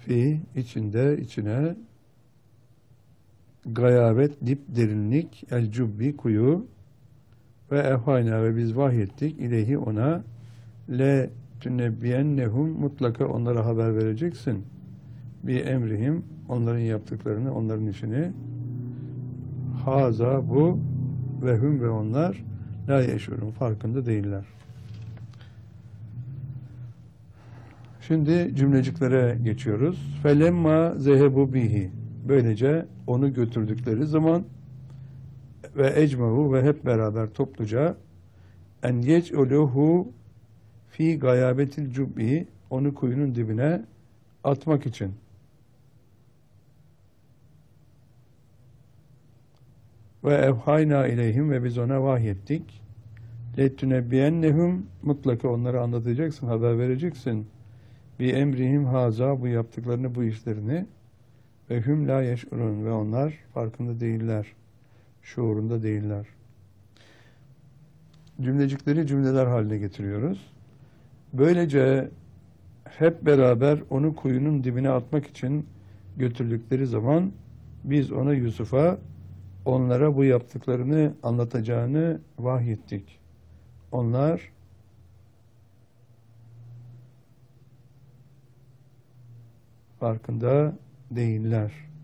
fi içinde içine gayabet dip derinlik el cubbi kuyu ve efhayna ve biz vahyettik ileyhi ona le tünebbiyennehum mutlaka onlara haber vereceksin. Bir emrihim onların yaptıklarını, onların işini haza bu ve hüm ve onlar la yeşurun farkında değiller. Şimdi cümleciklere geçiyoruz. Felemma zehebu bihi. Böylece onu götürdükleri zaman ve ecmahu ve hep beraber topluca en yec'uluhu fi gayabetil cubbi onu kuyunun dibine atmak için. Ve evhayna ileyhim ve biz ona vahyettik. Letünebbiyennehum mutlaka onlara anlatacaksın, haber vereceksin. Bi emrihim haza bu yaptıklarını, bu işlerini ve hüm la yeş'urun ve onlar farkında değiller, şuurunda değiller. Cümlecikleri cümleler haline getiriyoruz. Böylece hep beraber onu kuyunun dibine atmak için götürdükleri zaman biz ona Yusuf'a onlara bu yaptıklarını anlatacağını vahyettik. Onlar farkında değiller.